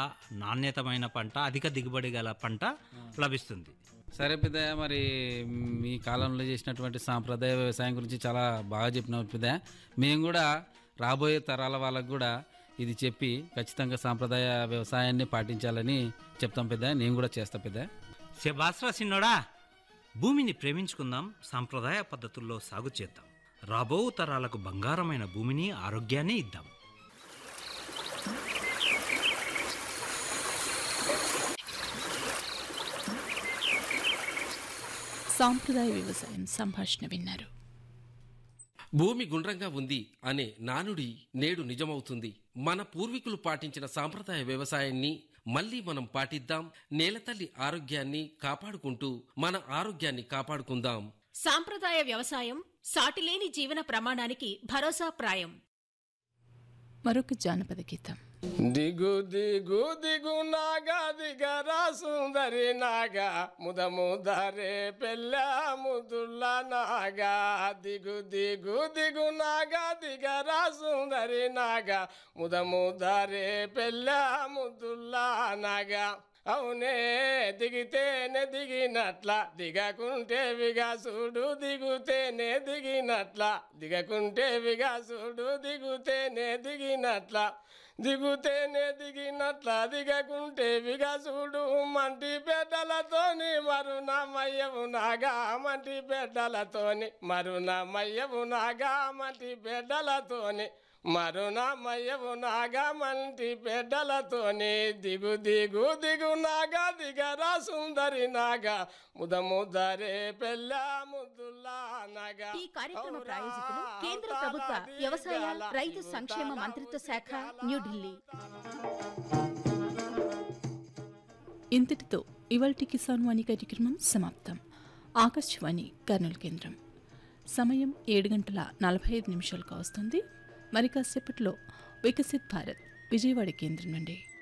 నాణ్యతమైన పంట, అధిక దిగుబడి గల పంట లభిస్తుంది. సరే పెద్దయ్య, మరి మీ కాలంలో చేసినటువంటి సాంప్రదాయ వ్యవసాయం గురించి చాలా బాగా చెప్పినావు పెద్దయ్య. మేము కూడా రాబోయే తరాల వాళ్ళకు కూడా ఇది చెప్పి ఖచ్చితంగా సాంప్రదాయ వ్యవసాయాన్ని పాటించాలని చెప్తాం పెద్దయ్య. నేను కూడా చేస్తా పెద్దయ్య. శభాస్రా సిన్నోడా, భూమిని ప్రేమించుకుందాం, సాంప్రదాయ పద్ధతుల్లో సాగు చేద్దాం, రాబో తరాలకు బంగారమైన భూమిని, ఆరోగ్యాన్ని ఇద్దాం. సాంప్రదాయ వ్యవసాయం సంభాషణ విన్నారు. భూమి గుండ్రంగా ఉంది అనే నానుడి నేడు నిజమవుతుంది. మన పూర్వీకులు పాటించిన సాంప్రదాయ వ్యవసాయాన్ని మళ్లీ మనం పాటిద్దాం. నేలతల్లి ఆరోగ్యాన్ని కాపాడుకుంటూ మన ఆరోగ్యాన్ని కాపాడుకుందాం. సాంప్రదాయ వ్యవసాయం సాటిలేని జీవన ప్రమాణానికి భరోసా ప్రాయం. మరొక జానపద గీతం. దిగు దిగు దిగు నాగా దిగరా సుందరి నాగా, ముద ముదరే పెళ్ళ ముదుల నాగా. దిగు దిగు దిగు నాగా దిగరా సుందరి నాగా, ముద ముదరే పెళ్ళ ముదుల నాగా. అవునే దిగితేనే దిగినట్ల, దిగకుంటే విగాసుడు దిగుతేనే దిగినట్ల, దిగకుంటే విగాసుడు దిగుతేనే దిగినట్ల, దిగుతేనే దిగినట్ల దిగకుంటే విగాసుడు. మంటి బిడ్డలతోని మరునమయ్యవు నాగా, మంటి బిడ్డలతోని మరునమయ్యవు నాగా, మంటి బిడ్డలతోని మరునమయ్యవు నాగా, మంటి బిడ్డలతోని. దిగు దిగు దిగు నాగా దిగరా సుందరి నాగా, ముద ముదరే పెళ్ళ ముద్దుల్లా నాగా. ఈ కార్యక్రమ ప్రాయోజకులు కేంద్ర ప్రభుత్వ వ్యవసాయ రైతు సంక్షేమ మంత్రిత్వ శాఖ, న్యూఢిల్లీ. ఇంతటితో ఇవాల్టి కిసాన్ వాణి కార్యక్రమం సమాప్తం. ఆకాశవాణి కర్నూలు కేంద్రం. సమయం 7:45 కావస్తుంది. మరి కాసేపట్లో వికసిత్ భారత్ విజయవాడ కేంద్రం నుండి.